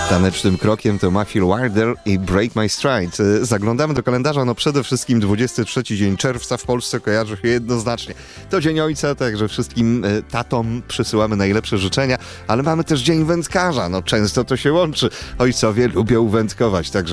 Tanecznym krokiem to Matthew Wilder i Break My Stride. Zaglądamy do kalendarza, no przede wszystkim 23 dzień czerwca w Polsce kojarzy się jednoznacznie. To Dzień Ojca, także wszystkim tatom przysyłamy najlepsze życzenia, ale mamy też Dzień Wędkarza, no często to się łączy. Ojcowie lubią wędkować, także